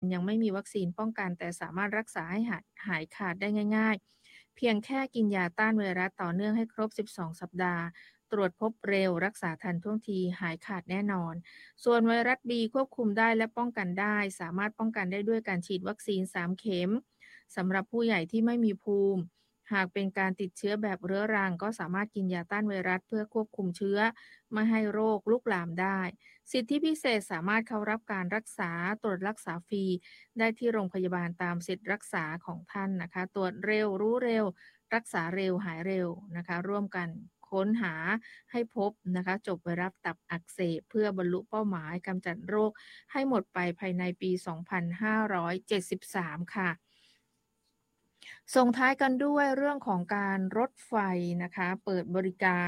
ยังไม่มีวัคซีนป้องกันแต่สามารถรักษาให้หายขาดได้ง่ายๆเพียงแค่กินยาต้านไวรัสต่อเนื่องให้ครบ12สัปดาห์ตรวจพบเร็วรักษาทันท่วงทีหายขาดแน่นอนส่วนไวรัสบีควบคุมได้และป้องกันได้สามารถป้องกันได้ด้วยการฉีดวัคซีน3เข็มสำหรับผู้ใหญ่ที่ไม่มีภูมิหากเป็นการติดเชื้อแบบเรื้อรังก็สามารถกินยาต้านไวรัสเพื่อควบคุมเชื้อไม่ให้โรคลุกลามได้สิทธิพิเศษสามารถเข้ารับการรักษาตรวจรักษาฟรีได้ที่โรงพยาบาลตามสิทธิรักษาของท่านนะคะตรวจเร็วรู้เร็วรักษาเร็วหายเร็วนะคะร่วมกันค้นหาให้พบนะคะจบไวรัสตับอักเสบเพื่อบรรลุเป้าหมายกำจัดโรคให้หมดไปภายในปี2573ค่ะส่งท้ายกันด้วยเรื่องของการรถไฟนะคะเปิดบริการ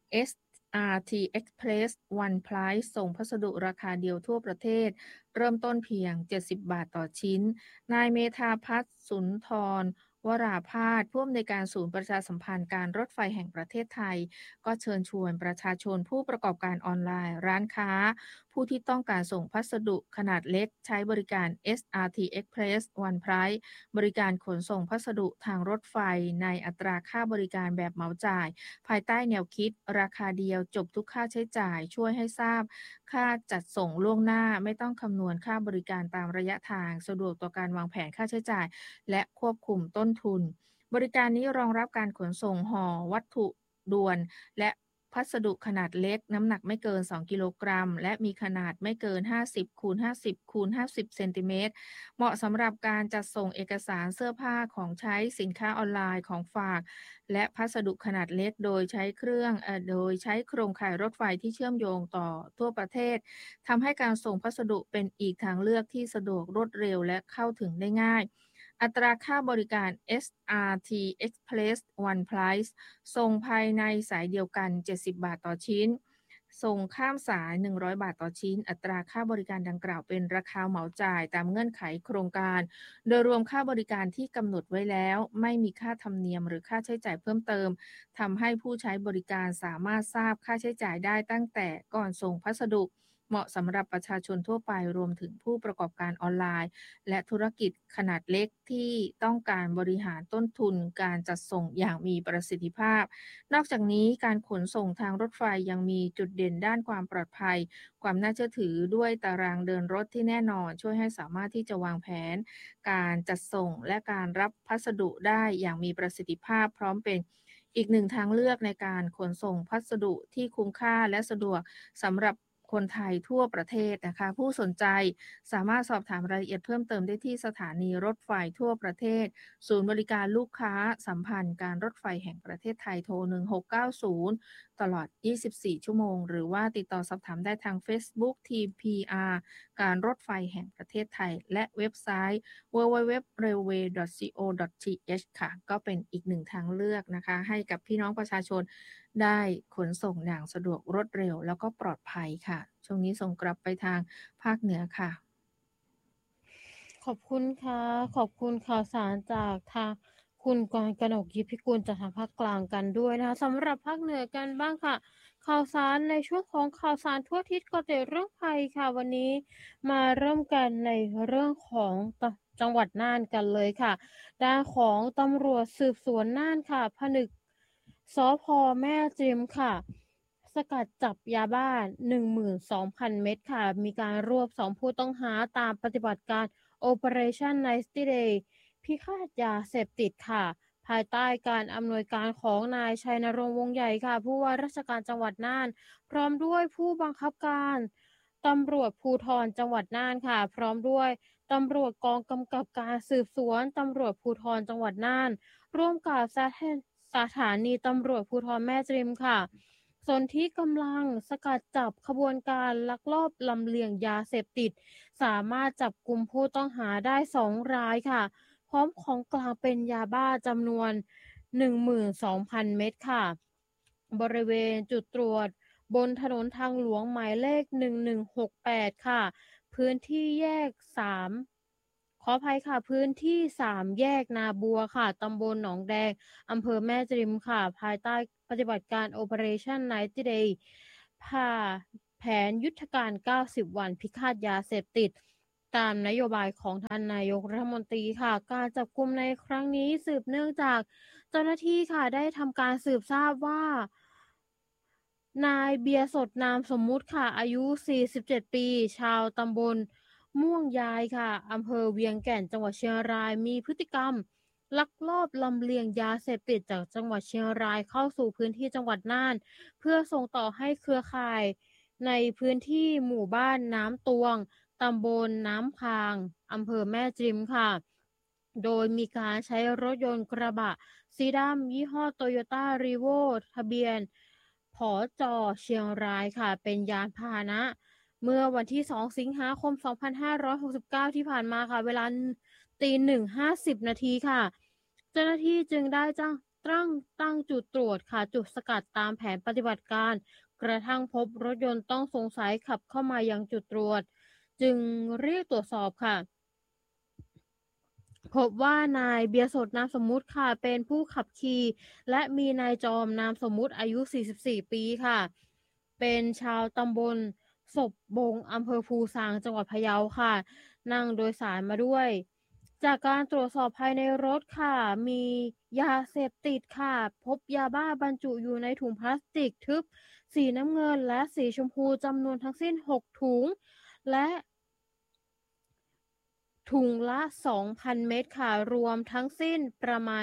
SRT Express One Price ส่งพัสดุราคาเดียวทั่วประเทศเริ่มต้นเพียง70บาทต่อชิ้นนายเมธาพัฒน์สุนทรวราพาสผู้อำนวยการศูนย์ประชาสัมพันธ์การรถไฟแห่งประเทศไทยก็เชิญชวนประชาชนผู้ประกอบการออนไลน์ร้านค้าผู้ที่ต้องการส่งพัสดุขนาดเล็กใช้บริการ SRT Express One Price บริการขนส่งพัสดุทางรถไฟในอัตราค่าบริการแบบเหมาจ่ายภายใต้แนวคิดราคาเดียวจบทุกค่าใช้จ่ายช่วยให้ทราบค่าจัดส่งล่วงหน้าไม่ต้องคำนวณค่าบริการตามระยะทางสะดวกต่อการวางแผนค่าใช้จ่ายและควบคุมต้นทุนบริการนี้รองรับการขนส่งห่อวัตถุด่วนและพัสดุขนาดเล็กน้ำหนักไม่เกิน2กิโลกรัมและมีขนาดไม่เกิน50คูณ50คูณ50เซนติเมตรเหมาะสำหรับการจัดส่งเอกสารเสื้อผ้าของใช้สินค้าออนไลน์ของฝากและพัสดุขนาดเล็กโดยใช้โครงข่ายรถไฟที่เชื่อมโยงต่อทั่วประเทศทำให้การส่งพัสดุเป็นอีกทางเลือกที่สะดวกรวดเร็วและเข้าถึงได้ง่ายอัตราค่าบริการ SRT Express One Price ส่งภายในสายเดียวกัน70บาทต่อชิ้นส่งข้ามสาย100บาทต่อชิ้นอัตราค่าบริการดังกล่าวเป็นราคาเหมาจ่ายตามเงื่อนไขโครงการโดยรวมค่าบริการที่กำหนดไว้แล้วไม่มีค่าธรรมเนียมหรือค่าใช้จ่ายเพิ่มเติมทำให้ผู้ใช้บริการสามารถทราบค่าใช้จ่ายได้ตั้งแต่ก่อนส่งพัสดุเหมาะสำหรับประชาชนทั่วไปรวมถึงผู้ประกอบการออนไลน์และธุรกิจขนาดเล็กที่ต้องการบริหารต้นทุนการจัดส่งอย่างมีประสิทธิภาพนอกจากนี้การขนส่งทางรถไฟยังมีจุดเด่นด้านความปลอดภัยความน่าเชื่อถือด้วยตารางเดินรถที่แน่นอนช่วยให้สามารถที่จะวางแผนการจัดส่งและการรับพัสดุได้อย่างมีประสิทธิภาพพร้อมเป็นอีกหนึ่งทางเลือกในการขนส่งพัสดุที่คุ้มค่าและสะดวกสำหรับคนไทยทั่วประเทศนะคะผู้สนใจสามารถสอบถามรายละเอียดเพิ่มเติมได้ที่สถานีรถไฟทั่วประเทศศูนย์บริการลูกค้าสัมพันธ์การรถไฟแห่งประเทศไทยโทร1690ตลอด24ชั่วโมงหรือว่าติดต่อสอบถามได้ทาง Facebook TPR การรถไฟแห่งประเทศไทยและเว็บไซต์ www.railway.co.th ค่ะก็เป็นอีกหนึ่งทางเลือกนะคะให้กับพี่น้องประชาชนได้ขนส่งอย่างสะดวกรวดเร็วแล้วก็ปลอดภัยค่ะช่วงนี้ส่งกลับไปทางภาคเหนือค่ะขอบคุณค่ะขอบคุณข่าวสารจากทางคุณกรกนกยิพิกุลจากทางภาคกลางกันด้วยนะคะสำหรับภาคเหนือกันบ้างค่ะข่าวสารในช่วงของข่าวสารทั่วทิศก็เกี่ยวเรื่องภัยค่ะวันนี้มาเริ่มกันในเรื่องของจังหวัดน่านกันเลยค่ะด้านของตำรวจสืบสวนน่านค่ะผนึกสพแม่จิมค่ะสกัดจับยาบ้า 12,000 เม็ดค่ะมีการรวบ2ผู้ต้องหาตามปฏิบัติการ Operation Nice Day พิฆาตยาเสพติดค่ะภายใต้การอำนวยการของนายชัยนรงค์วงศ์ใหญ่ค่ะผู้ว่าราชการจังหวัดน่านพร้อมด้วยผู้บังคับการตำรวจภูธรจังหวัดน่านค่ะพร้อมด้วยตำรวจกองกำกับการสืบสวนตำรวจภูธรจังหวัดน่านร่วมกับสถานีตำรวจภูธรแม่จริมค่ะส่วนที่กำลังสกัดจับขบวนการลักลอบลำเลียงยาเสพติดสามารถจับกลุ่มผู้ต้องหาได้2รายค่ะพร้อมของกลางเป็นยาบ้าจำนวน 12,000 เม็ดค่ะบริเวณจุดตรวจบนถนนทางหลวงหมายเลข1168ค่ะพื้นที่แยก3ขออภัยค่ะพื้นที่3แยกนาบัวค่ะตำบลหนองแดงอำเภอแม่จริมค่ะภายใต้ปฏิบัติการ Operation Night Day ผ่าแผนยุทธการ90วันพิฆาตยาเสพติดตามนโยบายของท่านนายกรัฐมนตรีค่ะการจับกุมในครั้งนี้สืบเนื่องจากเจ้าหน้าที่ค่ะได้ทำการสืบทราบว่านายเบียร์สดนามสมมุติค่ะอายุ 47 ปีชาวตำบลม่วงยายค่ะอำเภอเวียงแก่นจังหวัดเชียงรายมีพฤติกรรมลักลอบลำเลียงยาเสพติดจากจังหวัดเชียงรายเข้าสู่พื้นที่จังหวัดน่านเพื่อส่งต่อให้เครือข่ายในพื้นที่หมู่บ้านน้ำตวงตำบลน้ำพางอำเภอแม่จิมค่ะโดยมีการใช้รถยนต์กระบะสีดำยี่ห้อโตโยต้ารีโวทะเบียนผอจอเชียงรายค่ะเป็นยานพาหนะเมื่อวันที่ 2 สิงหาคม 2569 ที่ผ่านมาค่ะเวลาตีหนึ่ง50นาทีค่ะเจ้าหน้าที่จึงได้ตั้งจุดตรวจค่ะจุดสกัดตามแผนปฏิบัติการกระทั่งพบรถยนต์ต้องสงสัยขับเข้ามายังจุดตรวจจึงเรียกตรวจสอบค่ะ พบว่านายเบียร์สดนามสมมุติค่ะเป็นผู้ขับขี่และมีนายจอมนามสมมุติอายุ 44 ปีค่ะเป็นชาวตำบลศพบงอำเภอภูซางจังหวัดพะเยาค่ะนั่งโดยสารมาด้วยจากการตรวจสอบภายในรถค่ะมียาเสพติดค่ะพบยาบ้าบรรจุอยู่ในถุงพลาสติกทึบสีน้ำเงินและสีชมพูจำนวนทั้งสิ้น6ถุงและถุงละ 2,000 เม็ดค่ะรวมทั้งสิ้นประมาณ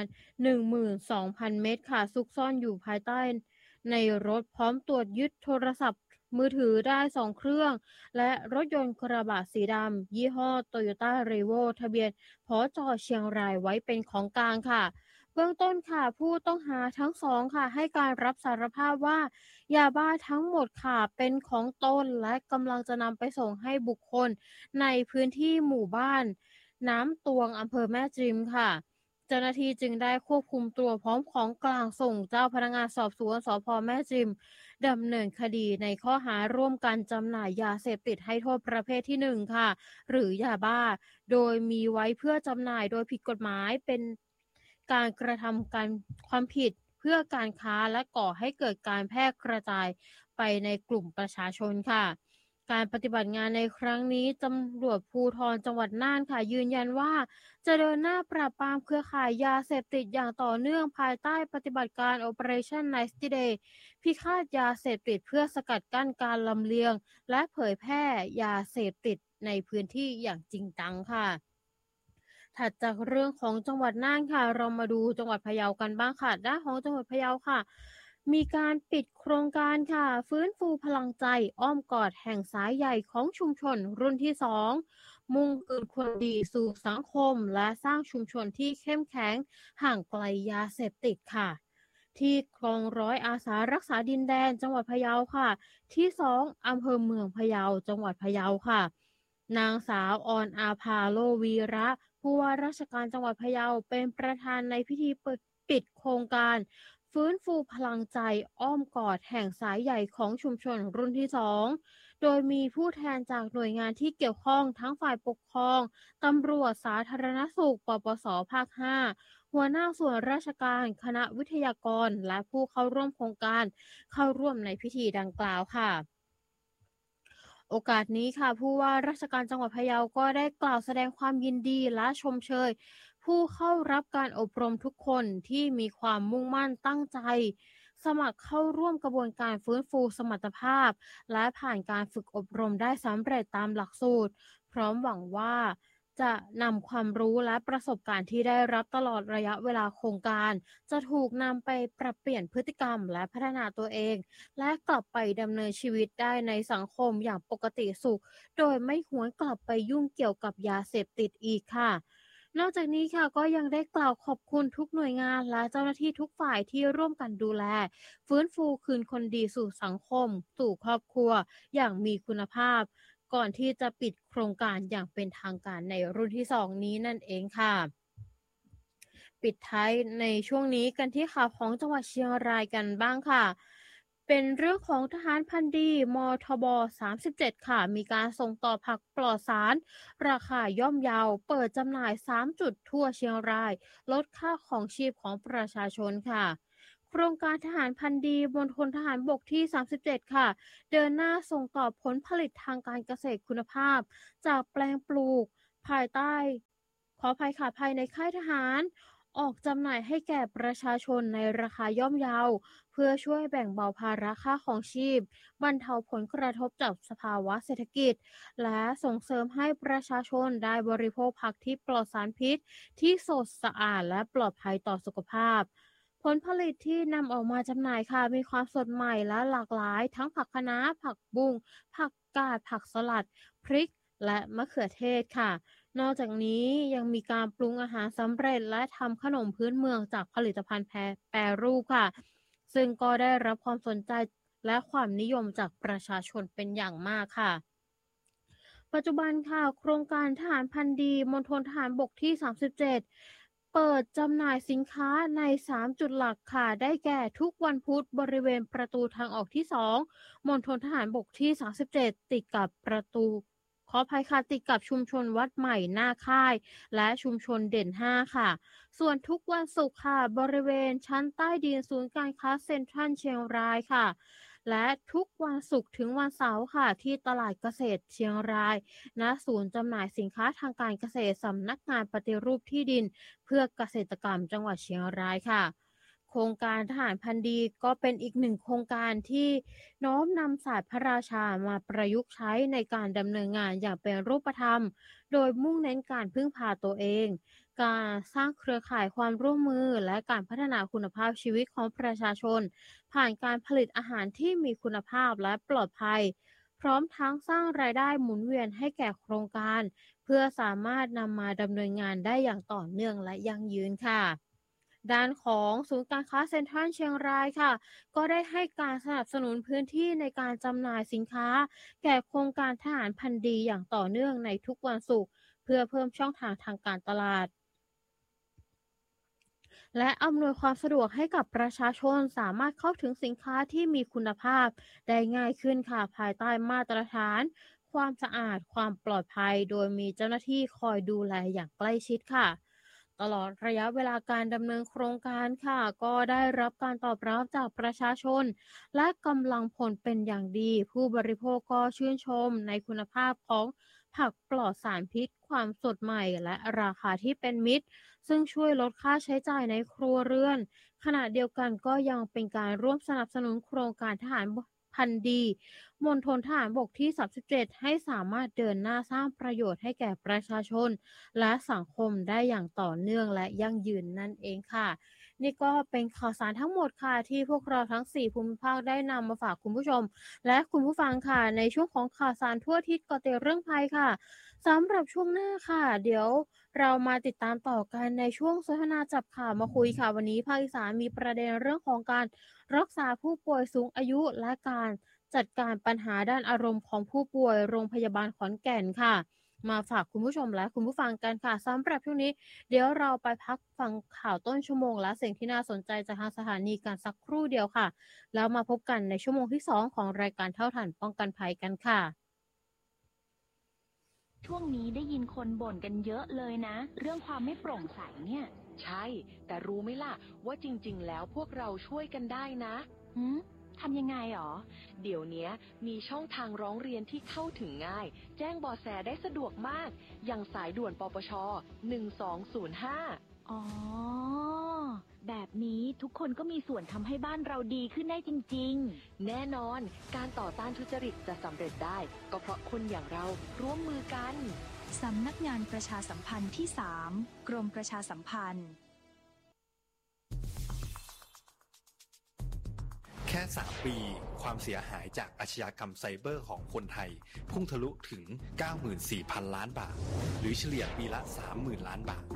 12,000 เม็ดค่ะซุกซ่อนอยู่ภายใต้ในรถพร้อมตรวจยึดโทรศัพท์มือถือได้2เครื่องและรถยนต์กระบะสีดำยี่ห้อ Toyota Revo ทะเบียนผจเชียงรายไว้เป็นของกลางค่ะเบื้องต้นค่ะผู้ต้องหาทั้งสองค่ะให้การรับสารภาพว่ายาบ้าทั้งหมดค่ะเป็นของตนและกำลังจะนำไปส่งให้บุคคลในพื้นที่หมู่บ้านน้ำตวงอำเภอแม่จิมค่ะเจ้าหน้าที่จึงได้ควบคุมตัวพร้อมของกลางส่งเจ้าพนักงานสอบสวนสพแม่จิมดำเนินคดีในข้อหาร่วมกันจำหน่ายยาเสพติดให้โทษประเภทที่1ค่ะหรือยาบ้าโดยมีไว้เพื่อจำหน่ายโดยผิดกฎหมายเป็นการกระทำการความผิดเพื่อการค้าและก่อให้เกิดการแพร่กระจายไปในกลุ่มประชาชนค่ะการปฏิบัติงานในครั้งนี้ตำรวจภูธรจังหวัดน่านค่ะยืนยันว่าจะเดินหน้าปราบปรามเครือข่ายยาเสพติดอย่างต่อเนื่องภายใต้ปฏิบัติการ Operation Nice Day พิฆาตยาเสพติดเพื่อสกัดกั้นการลำเลียงและเผยแพร่ยาเสพติดในพื้นที่อย่างจริงจังค่ะถัดจากเรื่องของจังหวัดน่านค่ะเรามาดูจังหวัดพะเยากันบ้างค่ะด้านของจังหวัดพะเยาค่ะมีการปิดโครงการค่ะฟื้นฟูพลังใจอ้อมกอดแห่งสายใหญ่ของชุมชนรุ่นที่2มุ่งคืนคนดีสู่สังคมและสร้างชุมชนที่เข้มแข็งห่างไกลยาเสพติดค่ะ ที่คลองร้อยอาสารักษาดินแดนจังหวัดพะเยาค่ะที่2อำเภอเมืองพะเยาจังหวัดพะเยาค่ะนางสาวออนอาภาโลวีระผู้ว่าราชการจังหวัดพะเยาเป็นประธานในพิธีปิดโครงการฟื้นฟูพลังใจอ้อมกอดแห่งสายใหญ่ของชุมชนรุ่นที่2โดยมีผู้แทนจากหน่วยงานที่เกี่ยวข้องทั้งฝ่ายปกครองตำรวจสาธารณสุขปปสภาค5หัวหน้าส่วนราชการคณะวิทยากรและผู้เข้าร่วมโครงการเข้าร่วมในพิธีดังกล่าวค่ะโอกาสนี้ค่ะผู้ว่าราชการจังหวัดพะเยาก็ได้กล่าวแสดงความยินดีและชมเชยผู้เข้ารับการอบรมทุกคนที่มีความมุ่งมั่นตั้งใจสมัครเข้าร่วมกระบวนการฟื้นฟูสมรรถภาพและผ่านการฝึกอบรมได้สำเร็จตามหลักสูตรพร้อมหวังว่าจะนำความรู้และประสบการณ์ที่ได้รับตลอดระยะเวลาโครงการจะถูกนำไปปรับเปลี่ยนพฤติกรรมและพัฒนาตัวเองและกลับไปดำเนินชีวิตได้ในสังคมอย่างปกติสุขโดยไม่หวนกลับไปยุ่งเกี่ยวกับยาเสพติดอีกค่ะนอกจากนี้ค่ะก็ยังได้กล่าวขอบคุณทุกหน่วยงานและเจ้าหน้าที่ทุกฝ่ายที่ร่วมกันดูแลฟื้นฟูคืนคนดีสู่สังคมสู่ครอบครัวอย่างมีคุณภาพ ก่อนที่จะปิดโครงการอย่างเป็นทางการในรุ่นที่2นี้นั่นเองค่ะปิดท้ายในช่วงนี้กันที่ข่าวของจังหวัดเชียงรายกันบ้างค่ะเป็นเรื่องของทหารพันดีมทบ37ค่ะมีการส่งต่อผักปลอดสารราคาย่อมเยาเปิดจำหน่าย3จุดทั่วเชียงรายลดค่าของชีพของประชาชนค่ะครงการทหารพันธุ์ดีมณฑลทหารบกที่ 37 ค่ะ เดินหน้าส่งต่อผลผลิตทางการเกษตรคุณภาพ จากแปลงปลูกภายใต้ ขออภัยค่ะภายในค่ายทหาร ออกจำหน่ายให้แก่ประชาชนในราคาย่อมเยา เพื่อช่วยแบ่งเบาภาระค่าของชีพ บรรเทาผลกระทบจากสภาวะเศรษฐกิจ และส่งเสริมให้ประชาชนได้บริโภคผักที่ปลอดสารพิษ ที่สดสะอาดและปลอดภัยต่อสุขภาพ ผลผลิตที่นำออกมาจำหน่ายค่ะมีความสดใหม่และหลากหลาย ทั้งผักคะน้า ผักบุ้ง ผักกาด ผักสลัด พริก และมะเขือเทศค่ะ นอกจากนี้ยังมีการปรุงอาหารสำเร็จและทำขนมพื้นเมืองจากผลิตภัณฑ์แปรรูปค่ะ ซึ่งก็ได้รับความสนใจและความนิยมจากประชาชนเป็นอย่างมากค่ะ ปัจจุบันค่ะ โครงการทหารพันธุ์ดีมณฑลทหารบกที่ 37 เปิดจำหน่ายสินค้าใน 3 จุดหลักค่ะ ได้แก่ทุกวันพุธบริเวณประตูทางออกที่ 2 มณฑลทหารบกที่ 37 ติดกับประตู ขออภัยค่ะ ติดกับชุมชนวัดใหม่หน้าค่าย และชุมชนเด่น 5 ค่ะ ส่วนทุกวันศุกร์ค่ะ บริเวณชั้นใต้ดินศูนย์การค้าเซ็นทรัลเชียงรายค่ะ และทุกวันศุกร์ถึงวันเสาร์ค่ะ ที่ตลาดเกษตรเชียงราย ณ ศูนย์จำหน่ายสินค้าทางการเกษตรสำนักงานปฏิรูปที่ดิน เพื่อเกษตรกรรมจังหวัดเชียงรายค่ะ โครงการทหารพันธุ์ดีก็เป็นอีกหนึ่งโครงการที่น้อมนำศาสตร์พระราชามาประยุกต์ใช้ในการดำเนินงานอย่างเป็นรูปธรรม โดยมุ่งเน้นการพึ่งพาตัวเอง การสร้างเครือข่ายความร่วมมือ และการพัฒนาคุณภาพชีวิตของประชาชน ผ่านการผลิตอาหารที่มีคุณภาพและปลอดภัย พร้อมทั้งสร้างรายได้หมุนเวียนให้แก่โครงการ เพื่อสามารถนำมาดำเนินงานได้อย่างต่อเนื่องและยั่งยืนค่ะ ด้านของศูนย์การค้าเซ็นทรัลเชียงรายค่ะ ก็ได้ให้การสนับสนุนพื้นที่ในการจำหน่ายสินค้า แก่โครงการทหารพันธุ์ดีอย่างต่อเนื่องในทุกวันศุกร์ เพื่อเพิ่มช่องทางทางการตลาด และอำนวยความสะดวกให้กับประชาชนสามารถเข้าถึงสินค้าที่มีคุณภาพได้ง่ายขึ้นค่ะ ภายใต้มาตรฐาน ความสะอาด ความปลอดภัย โดยมีเจ้าหน้าที่คอยดูแลอย่างใกล้ชิดค่ะ ตลอดระยะเวลาการดำเนินโครงการค่ะ ก็ได้รับการตอบรับจากประชาชน และกำลังผลเป็นอย่างดี ผู้บริโภคก็ชื่นชมในคุณภาพของผักปลอดสารพิษ ความสดใหม่ และราคาที่เป็นมิตร ซึ่งช่วยลดค่าใช้จ่ายในครัวเรือน ขณะเดียวกันก็ยังเป็นการร่วมสนับสนุนโครงการทหารพันธุ์ดีมณฑลทหารบกที่ 37 ให้สามารถเดินหน้าสร้างประโยชน์ให้แก่ประชาชน และสังคมได้อย่างต่อเนื่องและยั่งยืนนั่นเองค่ะ นี่ก็เป็นข่าวสารทั้งหมดค่ะ ที่พวกเราทั้ง 4 ภูมิภาคได้นำมาฝากคุณผู้ชม และคุณผู้ฟังค่ะ ในช่วงของข่าวสารทั่วอาทิศเกาะติดเรื่องภัยค่ะ สำหรับช่วงหน้าค่ะ เดี๋ยวเรามาติดตามต่อกันในช่วงสนทนาจับข่าวมาคุยค่ะ วันนี้ภาคอีสานมีประเด็นเรื่องของการรักษาผู้ป่วยสูงอายุ และการจัดการปัญหาด้านอารมณ์ของผู้ป่วยโรงพยาบาลขอนแก่นค่ะ มาฝากคุณผู้ชมและคุณผู้ฟังกันค่ะ สำหรับช่วงนี้เดี๋ยวเราไปพักฟังข่าวต้นชั่วโมงและสิ่งที่น่าสนใจจากทางสถานีกันสักครู่เดียวค่ะ แล้วมาพบกันในชั่วโมงที่ 2 ของรายการเท่าทันป้องกันภัยกันค่ะช่วงนี้ได้ยินคนบ่นกันเยอะเลยนะ เรื่องความไม่โปร่งใสเนี่ยใช่ แต่รู้ไหมล่ะ ว่าจริงๆ แล้วพวกเราช่วยกันได้นะทำยังไงหรอเดี๋ยวนี้มีช่องทางร้องเรียนที่เข้าถึงง่าย แจ้งเบาะแสได้สะดวกมาก อย่างสายด่วนปปช. 1205 อ๋อ แบบนี้ทุกคนก็มีส่วนทำให้บ้านเราดีขึ้นได้จริงแน่นอน การต่อต้านทุจริตจะสำเร็จได้ ก็เพราะคนอย่างเราร่วมมือกันๆ สำนักงานประชาสัมพันธ์ที่ 3 กรมประชาสัมพันธ์แค่ 3 ปีความเสียหายจากอาชญากรรมไซเบอร์ของคนไทยพุ่งทะลุถึง 94,000 ล้านบาท หรือเฉลี่ยปีละ 30,000 ล้านบาท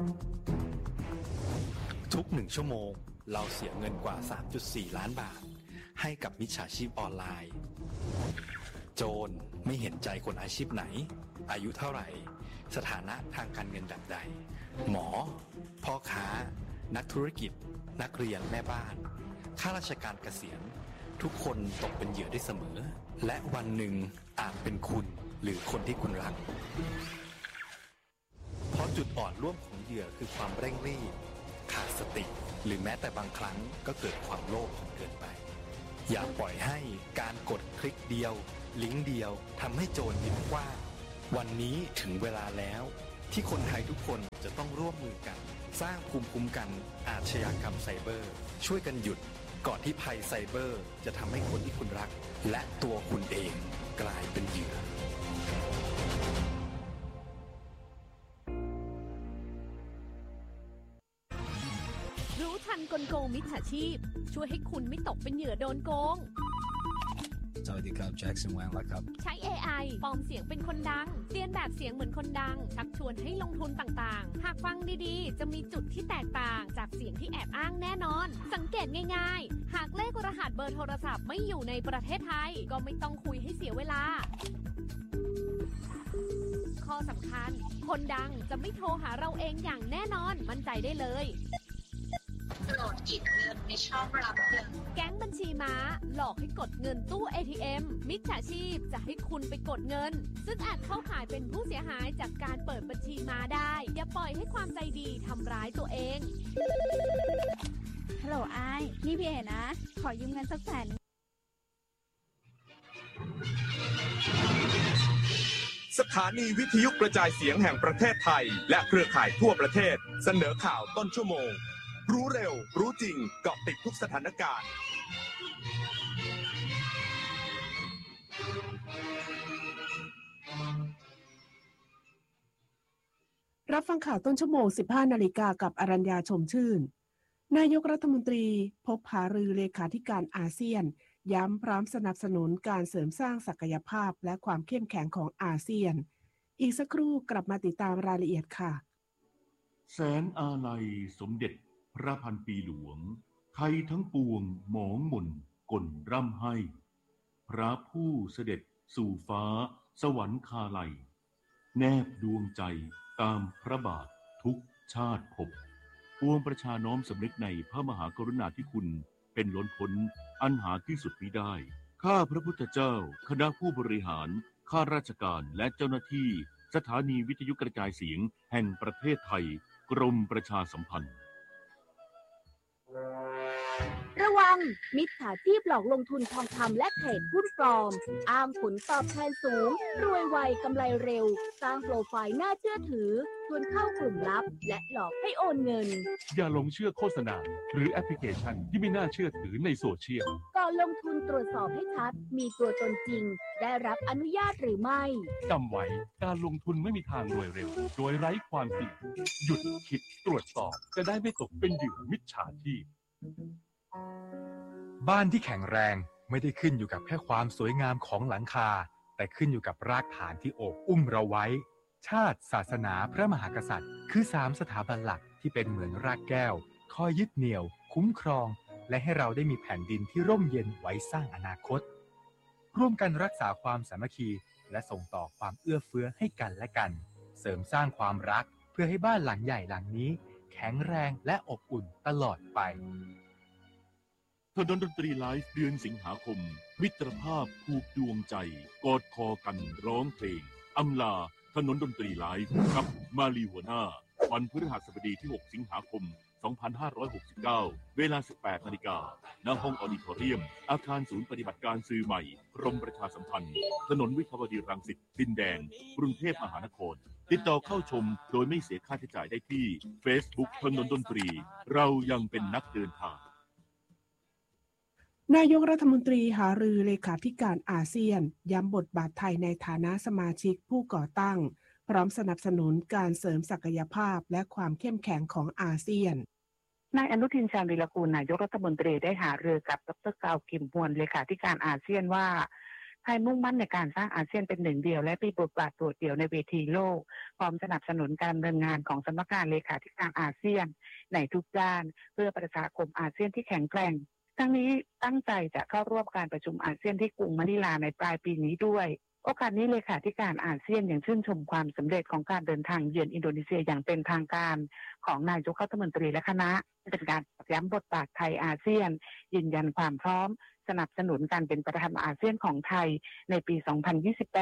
ทุก1 ชั่วโมงเราเสียเงินกว่า 3.4 ล้านบาท ให้กับมิจฉาชีพออนไลน์ โจรไม่เห็นใจคนอาชีพไหน อายุเท่าไหร่ สถานะทางการเงินแบบใด หมอ พ่อค้า นักธุรกิจ นักเรียนแม่บ้านข้าราชการเกษียณทุกคนตกเป็นเหยื่อได้เสมอ และวันหนึ่งอาจเป็นคุณหรือคนที่คุณรัก เพราะจุดอ่อนร่วมของเหยื่อคือความเร่งรีบ ขาดสติหรือแม้แต่บางครั้งก็เกิดความโลภจนเกินไปอย่าปล่อยให้การกดคลิกเดียวลิงก์เดียวทำให้โจรยิ้มกว้างวันนี้ถึงเวลาแล้วที่คนไทยทุกคนจะต้องร่วมมือกันสร้างภูมิคุ้มกันอาชญากรรมไซเบอร์ช่วยกันหยุดก่อนที่ภัยไซเบอร์จะทำให้คนที่คุณรักและตัวคุณเองกลายเป็นเหยื่อรู้ทันกลโกงมิจฉาชีพช่วยให้คุณไม่ตกเป็นเหยื่อโดนโกงสวัสดีครับแจ็คสันแวงครับใช้ AI ปลอมเสียงเป็นคนดังเรียนแบบเสียงเหมือนคนดังชักชวนให้ลงทุนต่างๆหากฟังดีๆจะมีจุดที่แตกต่างจากเสียงที่แอบอ้างแน่นอนสังเกตง่ายๆหากเลขรหัสเบอร์โทรศัพท์ไม่อยู่ในประเทศไทยก็ไม่ต้องคุยให้เสียเวลาข้อสำคัญคนดังจะไม่โทรหาเราเองอย่างแน่นอนมั่นใจได้เลยโหลดกดเงินในช่องรับเงินแก๊งบัญชีม้าหลอกให้กดเงินตู้ ATM มิจฉาชีพจะให้คุณไปกดเงินซึ่งอาจเข้าข่ายเป็นผู้เสียหายจากการเปิดบัญชีม้าได้อย่าปล่อยให้ความใจดีทำร้ายตัวเองฮัลโหลไอ้นี่พี่เอ๋นะขอยืมเงินสักแสนสถานีวิทยุกระจายเสียงแห่งประเทศไทยและเครือข่ายทั่วประเทศเสนอข่าวต้นชั่วโมงรู้เร็วรู้จริงเกาะติดทุกสถานการณ์รับฟังข่าวต้นชั่วโมง 15 นาฬิกากับอรัญญาชมชื่นนายกรัฐมนตรีพบหารือเลขาธิการอาเซียนย้ำพร้อมสนับสนุนการเสริมสร้างศักยภาพและความเข้มแข็งของอาเซียนอีกสักครู่กลับมาติดตามรายละเอียดค่ะแสนอาลัยสมเด็จพระพันปีหลวงไทยทั้งปวงหมองหม่นก่นร่ำให้พระผู้เสด็จสู่ฟ้าสวรรคาลัยแนบดวงใจตามพระบาททุกชาติภพปวงประชาน้อมสำนึกในพระมหากรุณาธิคุณเป็นล้นพ้นอันหาที่สุดมิได้ข้าพระพุทธเจ้าคณะผู้บริหารข้าราชการและเจ้าหน้าที่สถานีวิทยุกระจายเสียงแห่งประเทศไทยกรมประชาสัมพันธ์ระวังมิจฉาชีพหลอกลงทุนทองคำและเทรดหุ้นปลอมอ้างผลตอบแทนสูงรวยไวกำไรเร็วสร้างโปรไฟล์น่าเชื่อถือชวนเข้ากลุ่มลับและหลอกให้โอนเงินอย่าหลงเชื่อโฆษณาหรือแอปพลิเคชันที่ไม่น่าเชื่อถือในโซเชียลก่อนลงทุนตรวจสอบให้ชัดมีตัวตนจริงได้รับอนุญาตหรือไม่จำไว้การลงทุนไม่มีทางรวยเร็วโดยไร้ความเสี่ยงหยุดคิดตรวจสอบจะได้ไม่ตกเป็นเหยื่อมิจฉาชีพบ้านที่แข็งแรงไม่ได้ขึ้นอยู่กับแค่ความสวยงามของหลังคาแต่ขึ้นอยู่กับรากฐานที่โอบอุ้มเราไว้ชาติศาสนาพระมหากษัตริย์คือ3สถาบันหลักที่เป็นเหมือนรากแก้วคอยยึดเหนี่ยวคุ้มครองและให้เราได้มีแผ่นดินที่ร่มเย็นไว้สร้างอนาคตร่วมกันรักษาความสามัคคีและส่งต่อความเอื้อเฟื้อให้กันและกันเสริมสร้างความรักเพื่อให้บ้านหลังใหญ่หลังนี้แข็งแรงและอบอุ่นตลอดไปถนนดนตรีไลฟ์เดือนสิงหาคมมิตรภาพผูกดวงใจกอดคอกันร้องเพลงอำลาถนนดนตรีไลฟ์กับมาลีหัวหน้าวันพฤหัสบดีที่6สิงหาคม2569เวลา 18 นาฬิกาณห้องออดิทอเรียมอาคารศูนย์ปฏิบัติการสื่อใหม่กรมประชาสัมพันธ์ถนนวิภาวดีรังสิตดินแดงกรุงเทพมหานครติดต่อเข้าชมโดยไม่เสียค่าใช้จ่ายได้ที่ Facebook ถนนดนตรีเรายังเป็นนักเดินทางนายกรัฐมนตรีหารือเลขาธิการอาเซียนย้ำบทบาทไทยในฐานะสมาชิกผู้ก่อตั้งพร้อมสนับสนุนการเสริมศักยภาพและความเข้มแข็งของอาเซียนนายอนุทินชาญวีรกูลนายกรัฐมนตรีได้หารือกับดร.กาวกิมฮวนเลขาธิการอาเซียนว่าไทยมุ่งมั่นในการสร้างอาเซียนเป็นหนึ่งเดียวและมีบทบาทโดดเดี่ยวในเวทีโลกพร้อมสนับสนุนการดำเนินงานของสำนักงานเลขาธิการอาเซียนในทุกด้านเพื่อประชาคมอาเซียนที่แข็งแกร่งทั้งนี้ตั้งใจจะเข้าร่วมการประชุมอาเซียนที่กรุงมะนิลาในปลายปีนี้ด้วยโอกาสนี้เลขาธิการอาเซียนยังชื่นชมความสำเร็จของการเดินทางเยือนอินโดนีเซียอย่างเป็นทางการของนายกรัฐมนตรีและคณะเป็นการย้ำบทบาทไทยอาเซียนยืนยันความพร้อมสนับสนุนการเป็นประธานอาเซียนของไทยในปี 2028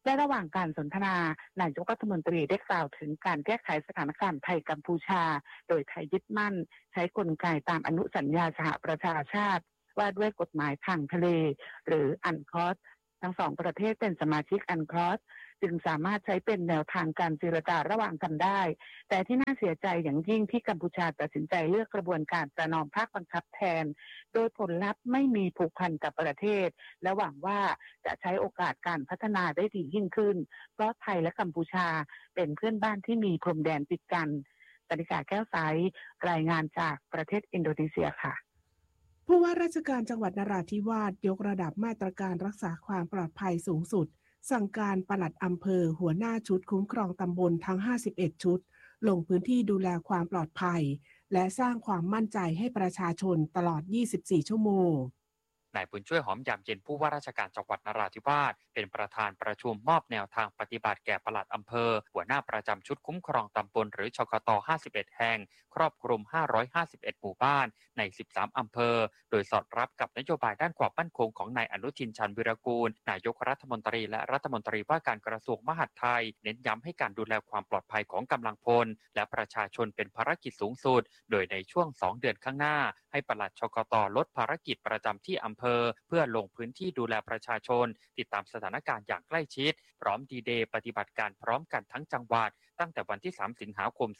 และระหว่างการสนทนานายกรัฐมนตรีได้กล่าวถึงการแก้ไขสถานการณ์ไทยกัมพูชาโดยไทยยึดมั่นใช้กลไกตามอนุสัญญาสหประชาชาติว่าด้วยกฎหมายทางทะเลหรืออันคลอสทั้งสองประเทศเป็นสมาชิกอันคลอสจึงสามารถใช้เป็นแนวทางการเจรจาระหว่างกันได้แต่ที่น่าเสียใจอย่างยิ่งที่กัมพูชาตัดสินใจเลือกกระบวนการประนอมภาคบังคับแทนโดยผลลัพธ์ไม่มีผูกพันกับประเทศและหวังว่าจะใช้โอกาสการพัฒนาได้ดียิ่งขึ้นเพราะไทยและกัมพูชาเป็นเพื่อนบ้านที่มีพรมแดนติดกันกนิกาแก้วใสรายงานจากประเทศอินโดนีเซียค่ะผู้ว่าราชการจังหวัดนราธิวาสยกระดับมาตรการรักษาความปลอดภัยสูงสุดสั่งการปลัดอำเภอหัวหน้าชุดคุ้มครองตำบลทั้ง51ชุดลงพื้นที่ดูแลความปลอดภัยและสร้างความมั่นใจให้ประชาชนตลอด24ชั่วโมงนายบุญช่วยหอมยามเย็นผู้ว่าราชการจังหวัดนราธิวาสเป็นประธานประชุมมอบแนวทางปฏิบัติแก่ปลัดอำเภอหัวหน้าประจำชุดคุ้มครองตำบลหรือชกต51แห่งครอบคลุม551หมู่บ้านใน13อำเภอโดยสอดรับกับนโยบายด้านความมั่นคงของนายอนุทินชาญวิรากูลนายกรัฐมนตรีและรัฐมนตรีว่าการกระทรวงมหาดไทยเน้นย้ำให้การดูแลความปลอดภัยของกำลังพลและประชาชนเป็นภารกิจสูงสุดโดยในช่วง2เดือนข้างหน้าให้ปลัดชกตลดภารกิจประจำที่อำเภอเพื่อลงพื้นที่ดูแลประชาชนติดตามสถานการณ์อย่างใกล้ชิดพร้อมดีเดย์ปฏิบัติการพร้อมกันทั้งจังหวัดตั้งแต่วันที่3สิงหาคม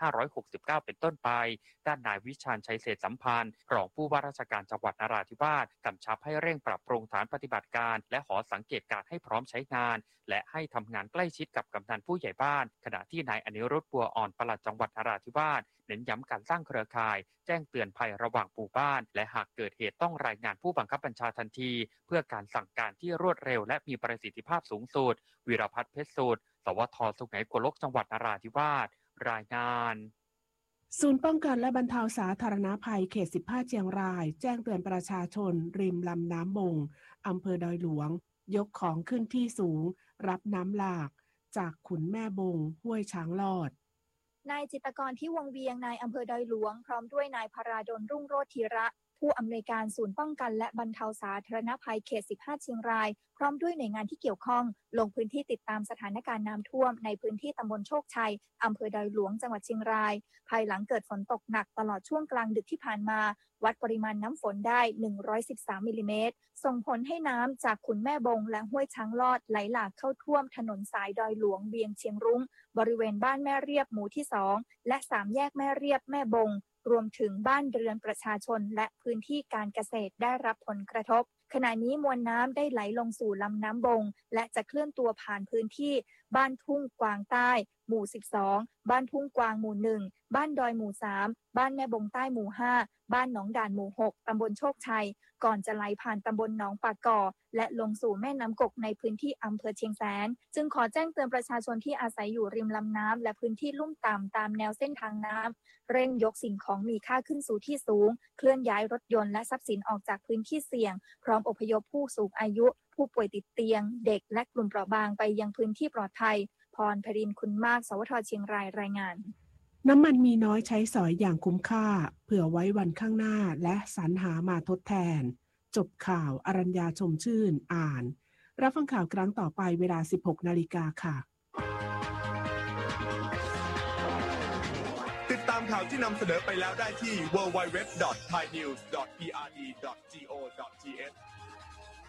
2569เป็นต้นไปด้านนายวิชาญชัยเศรษฐสัมพันธ์รองผู้ว่าราชการจังหวัดนราธิวาสกำชับให้เร่งปรับปรุงฐานปฏิบัติการและหอสังเกตการณ์ให้พร้อมใช้งานและให้ทำงานใกล้ชิดกับกำนันผู้ใหญ่บ้านขณะที่นายอนิรุทธิ์บัวอ่อนปลัดจังหวัดนราธิวาสเน้นย้ำการสร้างเครือข่ายแจ้งเตือนภัยระหว่างหมู่บ้านและหากเกิดเหตุต้องรายงานผู้บังคับบัญชาทันทีเพื่อการสั่งการที่รวดเร็วและมีประสิทธิภาพสูงสุดวีรพัฒน์เพชรสุดสวท.สุไหงโกลกจังหวัดนราธิวาสรายงานศูนย์ป้องกันและบรรเทาสาธารณภัยเขต15เชียงรายแจ้งเตือนประชาชนริมลำน้ำบงอำเภอดอยหลวงยกของขึ้นที่สูงรับน้ำหลากจากขุนแม่บงห้วยช้างลอดนายจิตรกรที่วงเวียงนายอำเภอดอยหลวงพร้อมด้วยนายพราดลรุ่งโรจน์ธีระผู้อำนวยการศูนย์ป้องกันและบรรเทาสาธารณภัยเขต15เชียงรายพร้อมด้วยหน่วยงานที่เกี่ยวข้องลงพื้นที่ติดตามสถานการณ์น้ำท่วมในพื้นที่ตำบลโชคชัยอำเภอดอยหลวงจังหวัดเชียงรายภายหลังเกิดฝนตกหนักตลอดช่วงกลางดึกที่ผ่านมาวัดปริมาณน้ำฝนได้113มิลลิเมตรส่งผลให้น้ำจากขุนแม่บงและห้วยช้างลอดไหลหลากเข้าท่วมถนนสายดอยหลวงเวียงเชียงรุ้งบริเวณบ้านแม่เรียบหมู่ที่2และ3แยกแม่เรียบแม่บงรวมถึงบ้านเรือนประชาชนและพื้นที่การเกษตรได้รับผลกระทบขณะนี้มวลน้ำได้ไหลลงสู่ลำน้ำบงและจะเคลื่อนตัวผ่านพื้นที่บ้านทุ่งกวางใต้หมู่12บ้านทุ่งกวางหมู่1บ้านดอยหมู่3บ้านแม่บงใต้หมู่5บ้านหนองด่านหมู่6ตำบลโชคชัยก่อนจะไหลผ่านตำบลหนองปากก่อและลงสู่แม่น้ำกกในพื้นที่อำเภอเชียงแสนจึงขอแจ้งเตือนประชาชนที่อาศัยอยู่ริมลำน้ำและพื้นที่ลุ่มต่ำตามแนวเส้นทางน้ำเร่งยกสิ่งของมีค่าขึ้นสู่ที่สูงเคลื่อนย้ายรถยนต์และทรัพย์สินออกจากพื้นที่เสี่ยงพร้อมอพยพผู้สูงอายุผู้ป่วยติดเตียงเด็กและกลุ่มเปราะบางไปยังพื้นที่ปลอดภัยพรพรินทร์คุณมากสวท.เชียงรายรายงานน้ำมันมีน้อยใช้สอยอย่างคุ้มค่าเผื่อไว้วันข้างหน้าและสรรหามาทดแทนจบข่าวอรัญญาชมชื่นอ่านรับฟังข่าวครั้งต่อไปเวลา 16 นาฬิกาค่ะติดตามข่าวที่นำเสนอไปแล้วได้ที่ www.thainews.prd.go.th